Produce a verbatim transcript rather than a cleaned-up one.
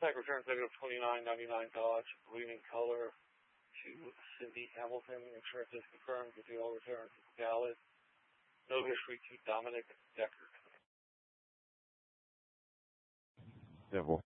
Tech returns negative twenty-nine ninety-nine Dodge, green in color, to Cindy Hamilton. Insurance is confirmed. The deal returns valid. No history to Dominic Decker. Devil.